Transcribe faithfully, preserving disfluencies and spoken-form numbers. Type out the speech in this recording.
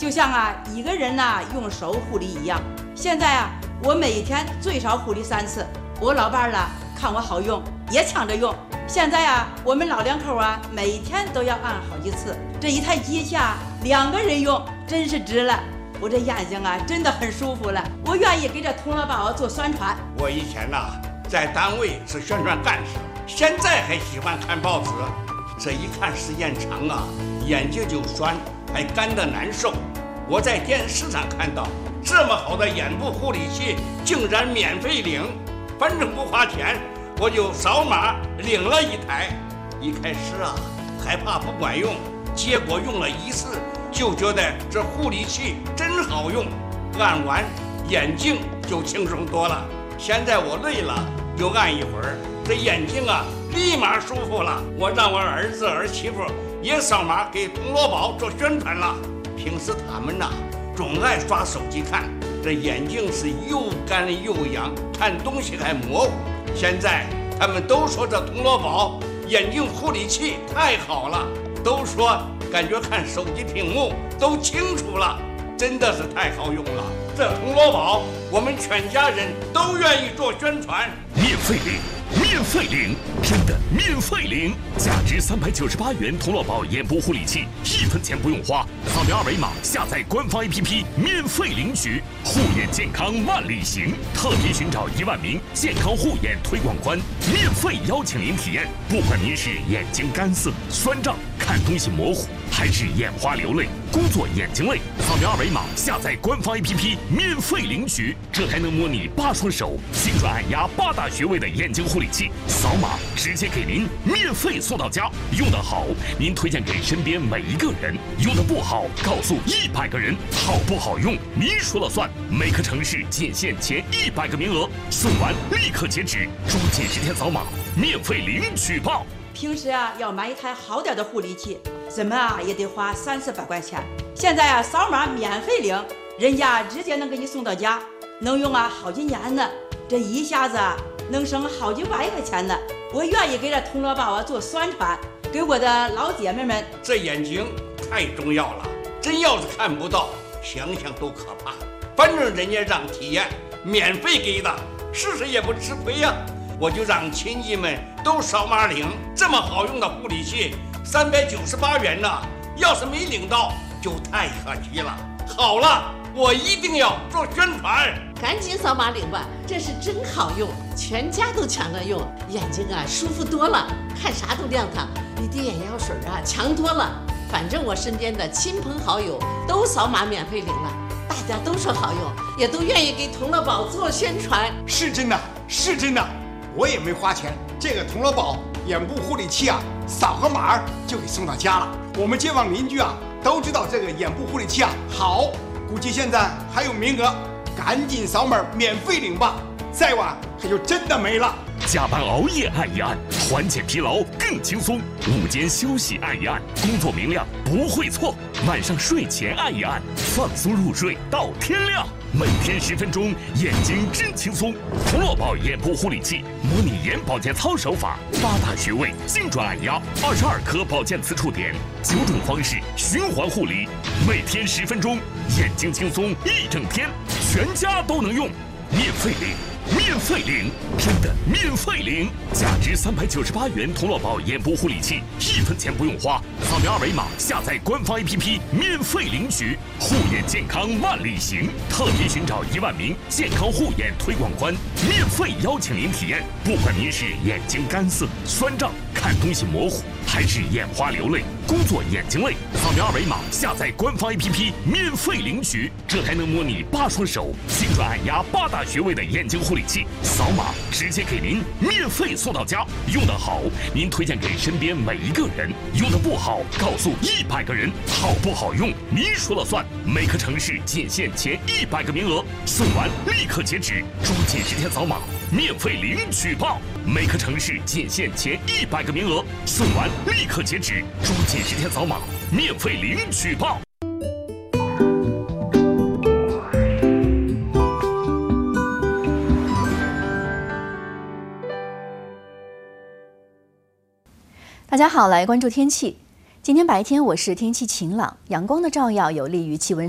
就像啊一个人呐、用手护理一样。现在啊，我每天最少护理三次。我老伴儿呢，看我好用，也抢着用。现在啊，我们老两口啊，每天都要按好几次。这一台机器啊，两个人用，真是值了。我这眼睛啊，真的很舒服了。我愿意给这童乐宝做宣传。 我以前呐、啊，在单位是宣传干事，现在还喜欢看报纸。这一看时间长啊，眼睛就酸，还干得难受。我在电视上看到这么好的眼部护理器，竟然免费领，反正不花钱，我就扫码领了一台。一开始啊，害怕不管用，结果用了一次，就觉得这护理器真好用，按完眼睛就轻松多了。现在我累了就按一会儿，这眼睛啊立马舒服了。我让我儿子儿媳妇也扫码给童乐宝做宣传了。平时他们呐、啊、总爱刷手机看，这眼睛是又干又痒，看东西还模糊。现在他们都说这童乐宝眼睛护理器太好了，都说感觉看手机屏幕都清楚了，真的是太好用了。这童乐宝我们全家人都愿意做宣传。 免费领，免费领，真的免费领！价值三百九十八元童乐宝眼部护理器，一分钱不用花，扫描二维码下载官方 A P P 免费领取。护眼健康万里行，特别寻找一万名健康护眼推广官，免费邀请您体验。不管您是眼睛干涩、酸胀、看东西模糊，还是眼花流泪、工作眼睛累，扫描二维码下载官方 A P P 免费领取。这台能模拟八双手、精准按压八大穴位的眼睛护理器，扫码直接给您免费送到家。用得好，您推荐给身边每一个人；用得不好，告诉一百个人。好不好用，您说了算。每个城市仅限前一百个名额，送完立刻截止，抓紧时间扫码，免费领取吧。 平时啊，要买一台好点的护理器，怎么啊也得花三四百块钱。现在啊，扫码免费领，人家直接能给你送到家，能用啊好几年呢。这一下子啊，能省好几万块钱呢。我愿意给这童乐宝啊做宣传，给我的老姐妹们。 这眼睛太重要了，真要是看不到，想想都可怕。反正人家让体验，免费给的，试试也不吃亏呀、啊。我就让亲戚们都扫码领，这么好用的护理器，三百九十八元呢，要是没领到，就太可惜了。好了，我一定要做宣传， 赶紧扫码领吧，这是真好用，全家都抢着用，眼睛啊舒服多了，看啥都亮堂，比滴眼药水啊强多了。反正我身边的亲朋好友都扫码免费领了，大家都说好用，也都愿意给童乐宝做宣传。 是真的，是真的，我也没花钱，这个童乐宝眼部护理器啊，扫个码就给送到家了。我们街坊邻居啊都知道这个眼部护理器啊好，估计现在还有名额，赶紧扫码免费领吧，再晚可就真的没了。 加班熬夜按一按，缓解疲劳更轻松；午间休息按一按，工作明亮不会错；晚上睡前按一按，放松入睡到天亮。每天十分钟，眼睛真轻松。童乐宝眼部护理器模拟眼保健操手法，八大穴位精准按压，二十二颗保健磁触点，九种方式循环护理，每天十分钟，眼睛轻松一整天，全家都能用，免费领。免费领，真的免费领！价值三百九十八元童乐宝眼部护理器，一分钱不用花，扫描二维码下载官方 A P P 免费领取。护眼健康万里行，特别寻找一万名健康护眼推广官，免费邀请您体验。不管您是眼睛干涩、酸胀、看东西模糊，还是眼花流泪、工作眼睛累，扫描二维码下载官方 A P P 免费领取。这台能模拟八双手、精准按压八大穴位的眼睛护理器，扫码直接给您免费送到家。用得好，您推荐给身边每一个人；用得不好，告诉一百个人。好不好用，您说了算。每个城市仅限前一百个名额，送完立刻截止，抓紧时间扫码，免费领取吧。每个城市仅限前一百个名额，送完立刻截止，抓紧时间扫码，免费领取吧。 大家好，来关注天气。今天白天我市天气晴朗，阳光的照耀有利于气温